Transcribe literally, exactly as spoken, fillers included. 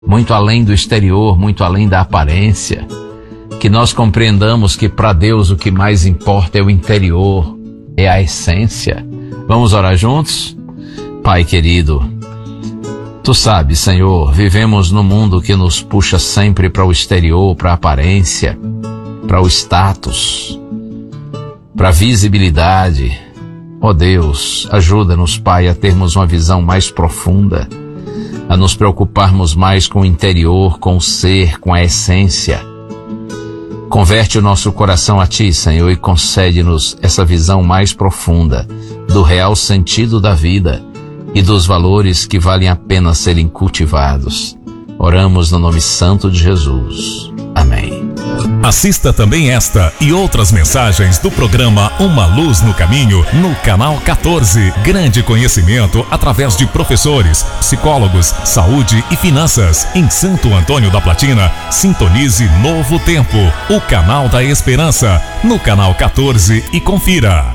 muito além do exterior, muito além da aparência. Que nós compreendamos que para Deus o que mais importa é o interior, é a essência. Vamos orar juntos? Pai querido, Tu sabes, Senhor, vivemos num mundo que nos puxa sempre para o exterior, para a aparência, para o status, para a visibilidade. Ó Deus, ajuda-nos, Pai, a termos uma visão mais profunda, a nos preocuparmos mais com o interior, com o ser, com a essência. Converte o nosso coração a Ti, Senhor, e concede-nos essa visão mais profunda do real sentido da vida e dos valores que valem a pena serem cultivados. Oramos no nome santo de Jesus. Amém. Assista também esta e outras mensagens do programa Uma Luz no Caminho no canal quatorze. Grande conhecimento através de professores, psicólogos, saúde e finanças. Em Santo Antônio da Platina, sintonize Novo Tempo, o canal da esperança, no canal quatorze, e confira.